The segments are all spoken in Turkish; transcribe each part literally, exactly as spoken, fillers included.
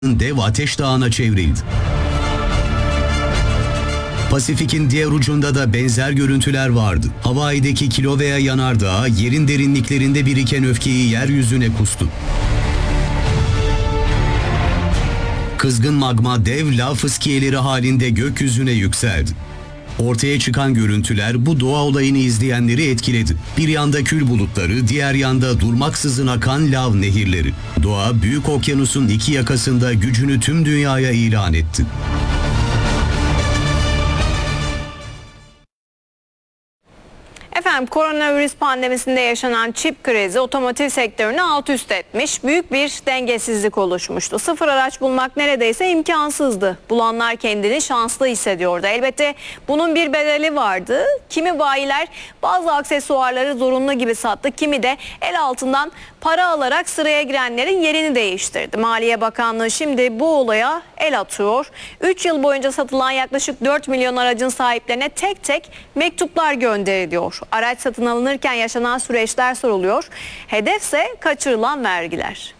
dev ateş dağına çevrildi. Pasifik'in diğer ucunda da benzer görüntüler vardı. Hawaii'deki Kilauea yanardağı yerin derinliklerinde biriken öfkeyi yeryüzüne kustu. Kızgın magma dev lav fıskiyeleri halinde gökyüzüne yükseldi. Ortaya çıkan görüntüler bu doğa olayını izleyenleri etkiledi. Bir yanda kül bulutları, diğer yanda durmaksızın akan lav nehirleri. Doğa, Büyük Okyanus'un iki yakasında gücünü tüm dünyaya ilan etti. Efendim, koronavirüs pandemisinde yaşanan çip krizi otomotiv sektörünü alt üst etmiş, büyük bir dengesizlik oluşmuştu. Sıfır araç bulmak neredeyse imkansızdı. Bulanlar kendini şanslı hissediyordu. Elbette bunun bir bedeli vardı. Kimi bayiler bazı aksesuarları zorunlu gibi sattı, kimi de el altından para alarak sıraya girenlerin yerini değiştirdi. Maliye Bakanlığı şimdi bu olaya el atıyor. üç yıl boyunca satılan yaklaşık dört milyon aracın sahiplerine tek tek mektuplar gönderiliyor. Araç satın alınırken yaşanan süreçler soruluyor. Hedefse kaçırılan vergiler.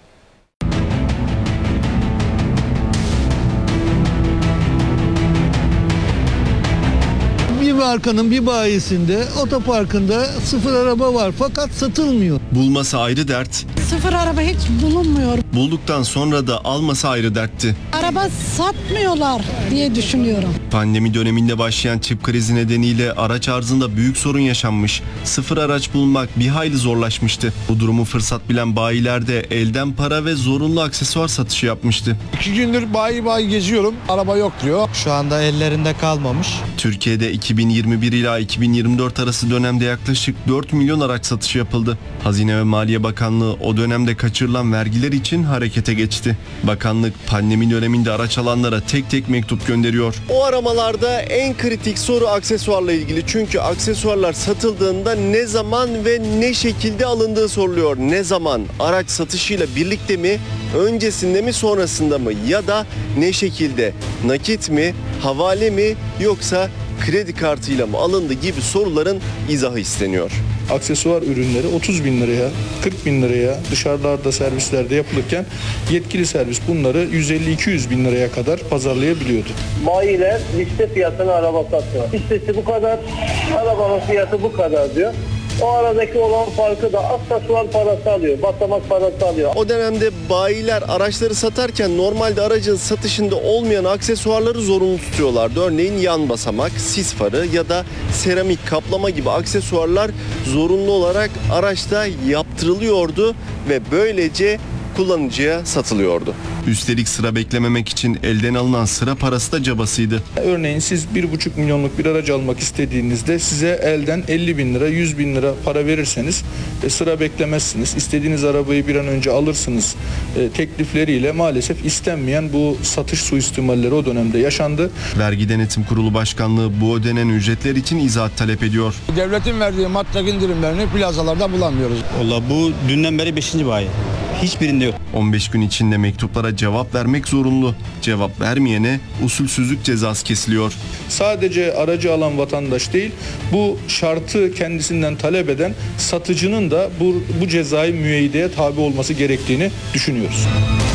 Bir markanın bir bayisinde, otoparkında sıfır araba var fakat satılmıyor. Bulması ayrı dert. Sıfır araba hiç bulunmuyor. Bulduktan sonra da alması ayrı dertti. Araba satmıyorlar diye düşünüyorum. Pandemi döneminde başlayan çip krizi nedeniyle araç arzında büyük sorun yaşanmış. Sıfır araç bulmak bir hayli zorlaşmıştı. Bu durumu fırsat bilen bayiler de elden para ve zorunlu aksesuar satışı yapmıştı. İki gündür bayi bayi geziyorum. Araba yok diyor. Şu anda ellerinde kalmamış. Türkiye'de iki bin yirmi bir ila iki bin yirmi dört arası dönemde yaklaşık dört milyon araç satışı yapıldı. Hazine ve Maliye Bakanlığı o dönemde kaçırılan vergiler için harekete geçti. Bakanlık pandemi döneminde araç alanlara tek tek mektup gönderiyor. O aramalarda en kritik soru aksesuarla ilgili. Çünkü aksesuarlar satıldığında ne zaman ve ne şekilde alındığı soruluyor. Ne zaman? Araç satışıyla birlikte mi? Öncesinde mi, sonrasında mı? Ya da ne şekilde? Nakit mi? Havale mi? Yoksa kredi kartıyla mı alındı gibi soruların izahı isteniyor. Aksesuar ürünleri otuz bin liraya, kırk bin liraya dışarılarda servislerde yapılırken yetkili servis bunları yüz elli iki yüz bin liraya kadar pazarlayabiliyordu. Bayiler liste fiyatına araba satıyor. Listesi bu kadar, arabanın fiyatı bu kadar diyor. O aradaki olan farkı da aksesuar parası alıyor, basamak parası alıyor. O dönemde bayiler araçları satarken normalde aracın satışında olmayan aksesuarları zorunlu tutuyorlardı. Örneğin yan basamak, sis farı ya da seramik kaplama gibi aksesuarlar zorunlu olarak araçta yaptırılıyordu ve böylece kullanıcıya satılıyordu. Üstelik sıra beklememek için elden alınan sıra parası da cabasıydı. Örneğin siz bir buçuk milyonluk bir aracı almak istediğinizde size elden elli bin lira, yüz bin lira para verirseniz e, sıra beklemezsiniz. İstediğiniz arabayı bir an önce alırsınız e, teklifleriyle maalesef istenmeyen bu satış suistimalleri o dönemde yaşandı. Vergi Denetim Kurulu Başkanlığı bu ödenen ücretler için izahat talep ediyor. Devletin verdiği maddek indirimlerini plazalarda bulamıyoruz. Valla bu dünden beri beşinci bayi. Hiçbirinde yok. on beş gün içinde mektuplara cevap vermek zorunlu. Cevap vermeyene usulsüzlük cezası kesiliyor. Sadece aracı alan vatandaş değil, bu şartı kendisinden talep eden satıcının da bu, bu cezai müeyyideye tabi olması gerektiğini düşünüyoruz.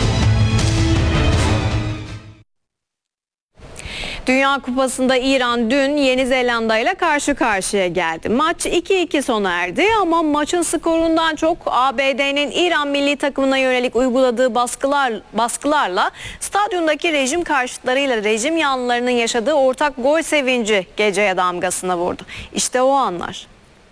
Dünya Kupası'nda İran dün Yeni Zelanda ile karşı karşıya geldi. Maç iki iki sona erdi ama maçın skorundan çok A B D'nin İran milli takımına yönelik uyguladığı baskılar baskılarla stadyumdaki rejim karşıtlarıyla rejim yanlılarının yaşadığı ortak gol sevinci geceye damgasını vurdu. İşte o anlar.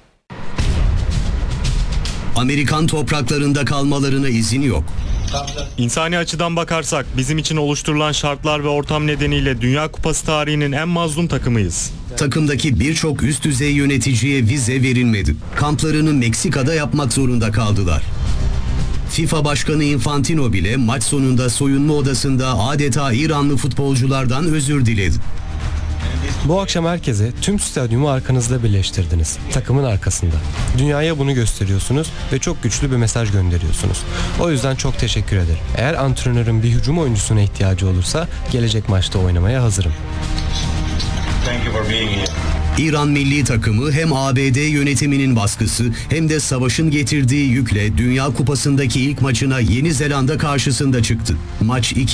Amerikan topraklarında kalmalarına izin yok. İnsani açıdan bakarsak bizim için oluşturulan şartlar ve ortam nedeniyle Dünya Kupası tarihinin en mazlum takımıyız. Takımdaki birçok üst düzey yöneticiye vize verilmedi. Kamplarını Meksika'da yapmak zorunda kaldılar. FIFA Başkanı Infantino bile maç sonunda soyunma odasında adeta İranlı futbolculardan özür diledi. Bu akşam herkese tüm stadyumu arkanızda birleştirdiniz. Takımın arkasında. Dünyaya bunu gösteriyorsunuz ve çok güçlü bir mesaj gönderiyorsunuz. O yüzden çok teşekkür ederim. Eğer antrenörün bir hücum oyuncusuna ihtiyacı olursa gelecek maçta oynamaya hazırım. Thank you for being here. İran milli takımı hem A B D yönetiminin baskısı hem de savaşın getirdiği yükle Dünya Kupası'ndaki ilk maçına Yeni Zelanda karşısında çıktı. Maç iki